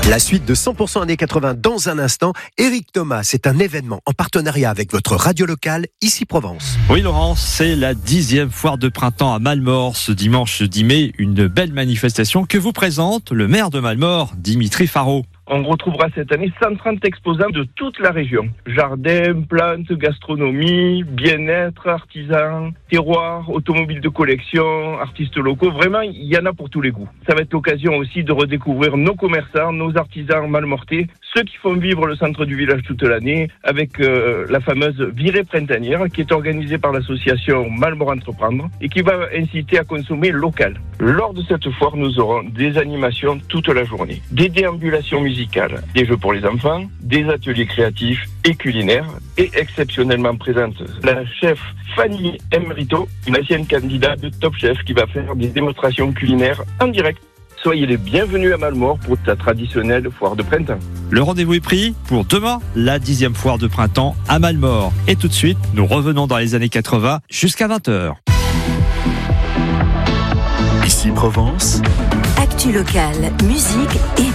La suite de 100% années 80 dans un instant. Éric Thomas, c'est un événement en partenariat avec votre radio locale, ici Provence. Oui Laurent, c'est la 10e foire de printemps à Malmort ce dimanche 10 mai. Une belle manifestation que vous présente le maire de Malmort, Dimitri Faro. On retrouvera cette année 130 exposants de toute la région. Jardins, plantes, gastronomie, bien-être, artisans, terroirs, automobiles de collection, artistes locaux. Vraiment, il y en a pour tous les goûts. Ça va être l'occasion aussi de redécouvrir nos commerçants, nos artisans malmortais, ceux qui font vivre le centre du village toute l'année, avec la fameuse virée printanière qui est organisée par l'association Malmort Entreprendre et qui va inciter à consommer local. Lors de cette foire, nous aurons des animations toute la journée, des déambulations musicales, des jeux pour les enfants, des ateliers créatifs et culinaires, et exceptionnellement présente la chef Fanny Emerito, une ancienne candidate de Top Chef qui va faire des démonstrations culinaires en direct. Soyez les bienvenus à Malmort pour ta traditionnelle foire de printemps. Le rendez-vous est pris pour demain, la 10e foire de printemps à Malmort. Et tout de suite, nous revenons dans les années 80 jusqu'à 20h. Ici Provence. Actu locale, musique et